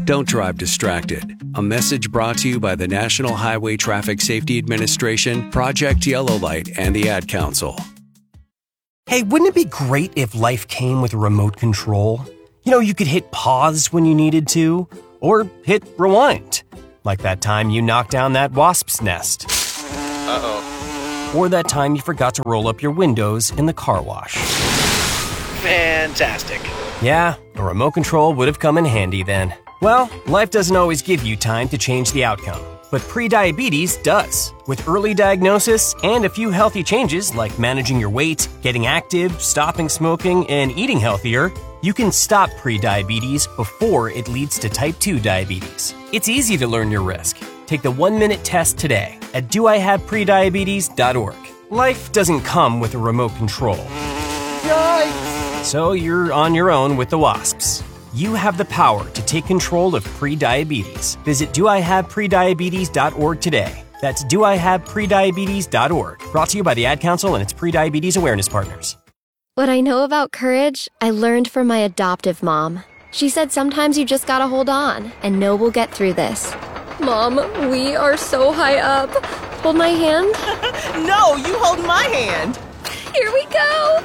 Don't drive distracted. A message brought to you by the National Highway Traffic Safety Administration, Project Yellow Light, and the Ad Council. Hey, wouldn't it be great if life came with a remote control? You know, you could hit pause when you needed to, or hit rewind. Like that time you knocked down that wasp's nest. Uh-oh. Or that time you forgot to roll up your windows in the car wash. Fantastic. Yeah, a remote control would have come in handy then. Well, life doesn't always give you time to change the outcome, but prediabetes does. With early diagnosis and a few healthy changes like managing your weight, getting active, stopping smoking, and eating healthier, you can stop prediabetes before it leads to type 2 diabetes. It's easy to learn your risk. Take the 1-minute test today at doihaveprediabetes.org. Life doesn't come with a remote control. Yikes! So you're on your own with the wasps. You have the power to take control of prediabetes. Visit doihaveprediabetes.org today. That's doihaveprediabetes.org. Brought to you by the Ad Council and its prediabetes awareness partners. What I know about courage, I learned from my adoptive mom. She said sometimes you just gotta hold on and know we'll get through this. Mom, we are so high up. Hold my hand. No, you hold my hand. Here we go.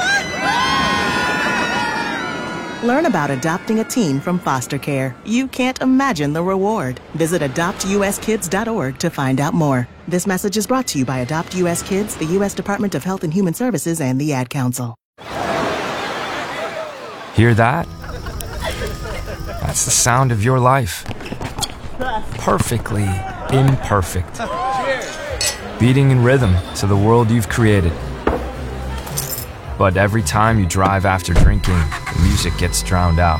Learn about adopting a teen from foster care. You can't imagine the reward. Visit adoptuskids.org to find out more. This message is brought to you by Adopt US Kids, the U.S. Department of Health and Human Services, and the Ad Council. Hear that? That's the sound of your life. Perfectly imperfect. Beating in rhythm to the world you've created. But every time you drive after drinking, the music gets drowned out.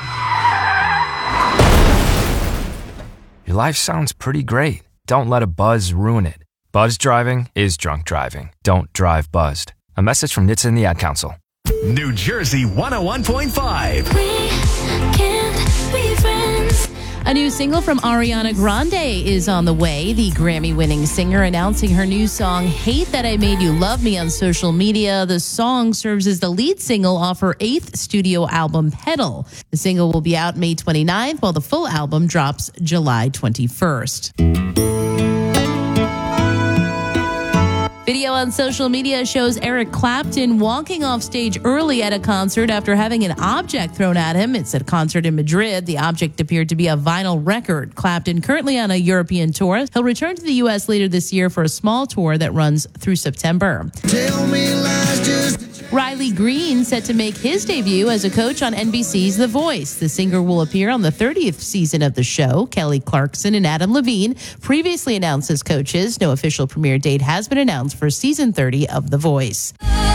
Your life sounds pretty great. Don't let a buzz ruin it. Buzz driving is drunk driving. Don't drive buzzed. A message from NHTSA and the Ad Council. New Jersey 101.5. We can't be friends. A new single from Ariana Grande is on the way. The Grammy-winning singer announcing her new song, Hate That I Made You Love Me, on social media. The song serves as the lead single off her 8th studio album, Pedal. The single will be out May 29th, while the full album drops July 21st. Video on social media shows Eric Clapton walking off stage early at a concert after having an object thrown at him. It's at a concert in Madrid. The object appeared to be a vinyl record. Clapton, currently on a European tour, he'll return to the U.S. later this year for a small tour that runs through September. Tell me lies, just Riley Green set to make his debut as a coach on NBC's The Voice. The singer will appear on the 30th season of the show. Kelly Clarkson and Adam Levine previously announced as coaches. No official premiere date has been announced for season 30 of The Voice.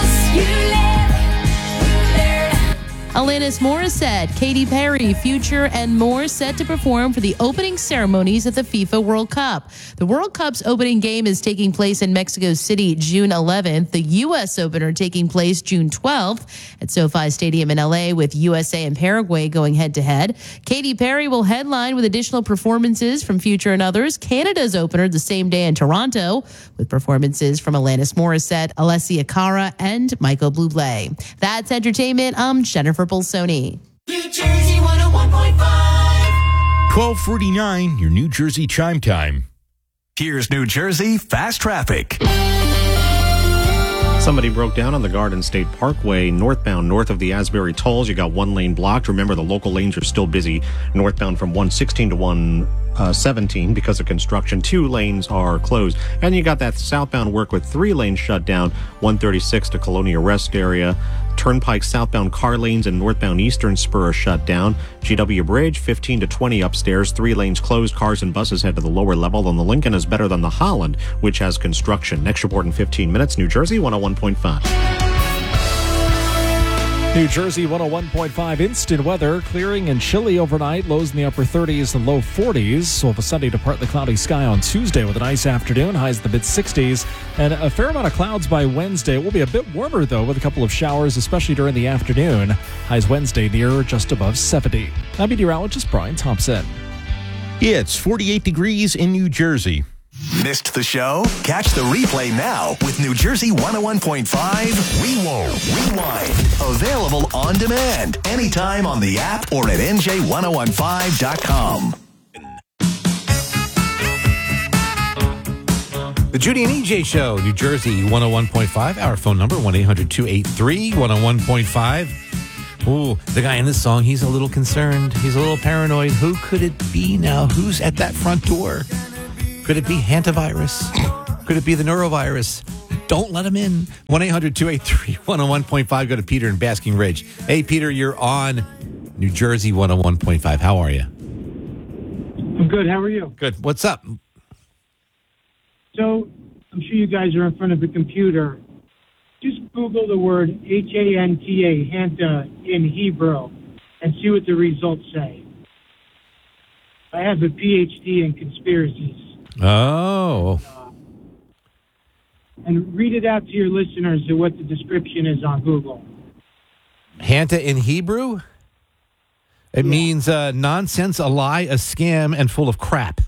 Alanis Morissette, Katy Perry, Future, and more set to perform for the opening ceremonies at the FIFA World Cup. The World Cup's opening game is taking place in Mexico City June 11th. The U.S. opener taking place June 12th at SoFi Stadium in L.A. with USA and Paraguay going head-to-head. Katy Perry will headline with additional performances from Future and others. Canada's opener the same day in Toronto with performances from Alanis Morissette, Alessia Cara, and Michael Bublé. That's entertainment. I'm Jennifer Bolsoni. New Jersey 101.5. 12:49, your New Jersey chime time. Here's New Jersey Fast Traffic. Somebody broke down on the Garden State Parkway northbound north of the Asbury Tolls. You got one lane blocked. Remember, the local lanes are still busy northbound from 116 to 117 because of construction. 2 lanes are closed. And you got that southbound work with 3 lanes shut down, 136 to Colonia Rest area. Turnpike southbound car lanes and northbound Eastern Spur are shut down. GW Bridge 15 to 20 upstairs, 3 lanes closed. Cars and buses head to the lower level. And the Lincoln is better than the Holland, which has construction. Next report in 15 minutes. New Jersey 101.5. New Jersey 101.5 instant weather, clearing and chilly overnight, lows in the upper 30s and low 40s. We'll have a sunny to partly cloudy sky on Tuesday with a nice afternoon, highs in the mid-60s, and a fair amount of clouds by Wednesday. It will be a bit warmer, though, with a couple of showers, especially during the afternoon. Highs Wednesday near just above 70. I'm meteorologist Brian Thompson. It's 48 degrees in New Jersey. Missed the show? Catch the replay now with New Jersey 101.5 Rewind. Available on demand anytime on the app or at NJ1015.com. The Judy and EJ Show, New Jersey 101.5. Our phone number, 1-800-283-101.5. Ooh, the guy in this song, he's a little concerned. He's a little paranoid. Who could it be now? Who's at that front door? Could it be hantavirus? Could it be the neurovirus? Don't let him in. 1-800-283-101.5. Go to Peter in Basking Ridge. Hey, Peter, you're on New Jersey 101.5. How are you? I'm good. How are you? Good. What's up? So, I'm sure you guys are in front of a computer. Just Google the word H-A-N-T-A, Hanta, in Hebrew, and see what the results say. I have a PhD in conspiracies. Oh. And read it out to your listeners of what the description is on Google. Hanta in Hebrew? It means nonsense, a lie, a scam, and full of crap.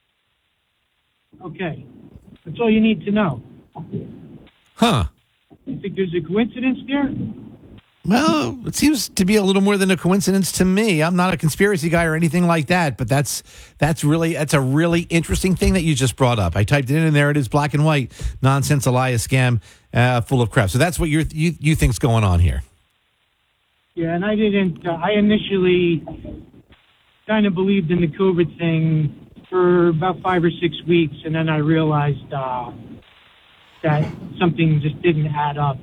Okay. That's all you need to know. Huh. You think there's a coincidence there? Well, it seems to be a little more than a coincidence to me. I'm not a conspiracy guy or anything like that, but that's a really interesting thing that you just brought up. I typed it in, and there it is, black and white. Nonsense, a lie, a scam, full of crap. So that's what you think's going on here. Yeah, and I didn't. I initially kind of believed in the COVID thing for about 5 or 6 weeks, and then I realized that something just didn't add up.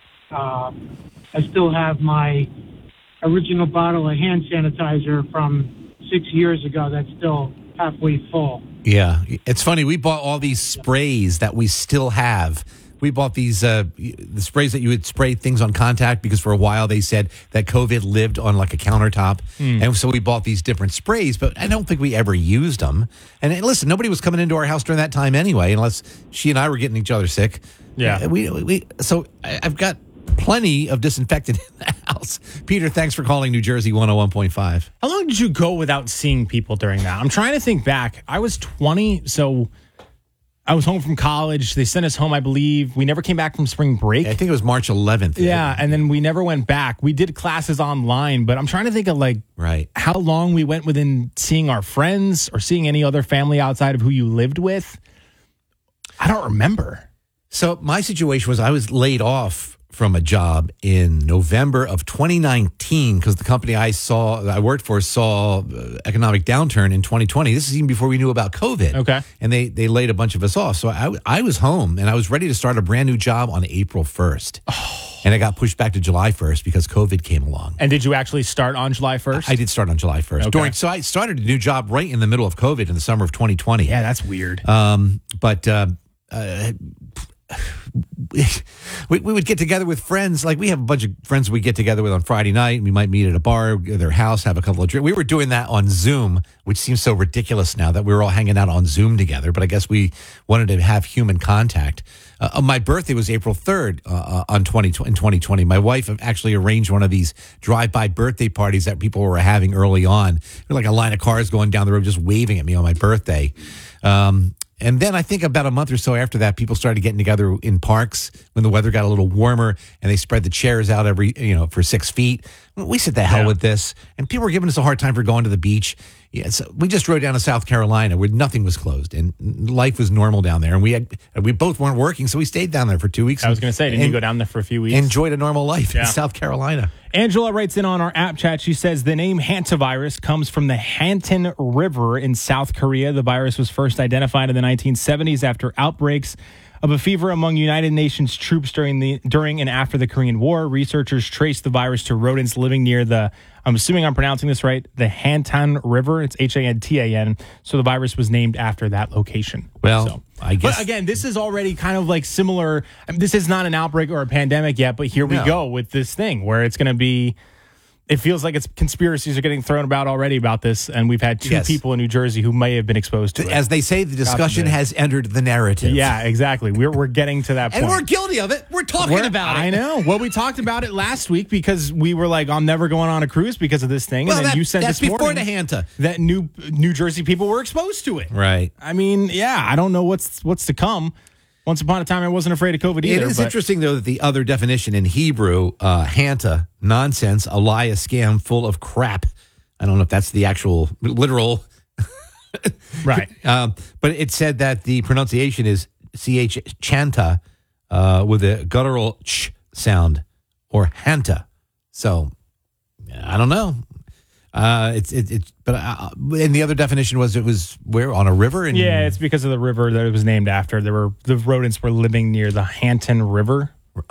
I still have my original bottle of hand sanitizer from 6 years ago that's still halfway full. Yeah, it's funny. We bought all these sprays that we still have. We bought these the sprays that you would spray things on contact because for a while they said that COVID lived on like a countertop. And so we bought these different sprays, but I don't think we ever used them. And listen, nobody was coming into our house during that time anyway, unless she and I were getting each other sick. Yeah. So I've got plenty of disinfectant in the house. Peter, thanks for calling New Jersey 101.5. How long did you go without seeing people during that? I'm trying to think back. I was 20, so I was home from college. They sent us home, I believe. We never came back from spring break. Yeah, I think it was March 11th. Yeah, and then we never went back. We did classes online, but I'm trying to think of how long we went within seeing our friends or seeing any other family outside of who you lived with. I don't remember. So my situation was I was laid off from a job in November of 2019 because the company I worked for saw economic downturn in 2020. This is even before we knew about COVID. Okay. And they laid a bunch of us off. So I was home and I was ready to start a brand new job on April 1st. Oh. And it got pushed back to July 1st because COVID came along. And did you actually start on July 1st? I did start on July 1st. Okay. So I started a new job right in the middle of COVID in the summer of 2020. Yeah, that's weird. We would get together with friends. Like we have a bunch of friends we get together with on Friday night. We might meet at a bar, at their house, have a couple of drinks. We were doing that on Zoom, which seems so ridiculous now that we were all hanging out on Zoom together. But I guess we wanted to have human contact. My birthday was April 3rd in 2020. My wife actually arranged one of these drive-by birthday parties that people were having early on. There were like a line of cars going down the road just waving at me on my birthday. And then I think about a month or so after that, people started getting together in parks when the weather got a little warmer, and they spread the chairs out for 6 feet. We said, the hell with this. And people were giving us a hard time for going to the beach. Yeah, so we just rode down to South Carolina where nothing was closed and life was normal down there. And we both weren't working, so we stayed down there for 2 weeks. I was going to say, didn't you go down there for a few weeks? Enjoyed a normal life in South Carolina. Angela writes in on our app chat. She says the name hantavirus comes from the Hantan River in South Korea. The virus was first identified in the 1970s after outbreaks of a fever among United Nations troops during and after the Korean War. Researchers traced the virus to rodents living near I'm assuming I'm pronouncing this right, the Hantan River. It's Hantan. So the virus was named after that location. Well, I guess. But again, this is already kind of like similar. I mean, this is not an outbreak or a pandemic yet, but here we go with this thing where it's going to be It feels like conspiracies are getting thrown about already about this, and we've had two people in New Jersey who may have been exposed to it. As they say, the discussion has entered the narrative. Yeah, exactly. We're getting to that point. And we're guilty of it. We're talking about it. I know. Well, we talked about it last week because we were like, I'm never going on a cruise because of this thing. Well, and then you said that's this before morning the Hanta. that New Jersey people were exposed to it. Right. I mean, I don't know what's to come. Once upon a time, I wasn't afraid of COVID either. It is interesting, though, that the other definition in Hebrew, Hanta, nonsense, a lie, a scam, full of crap. I don't know if that's the actual literal. Right. But it said that the pronunciation is ch chanta with a guttural ch sound, or Hanta. So, I don't know. And the other definition was it was where on a river. Yeah, it's because of the river that it was named after. The rodents were living near the Hanton River,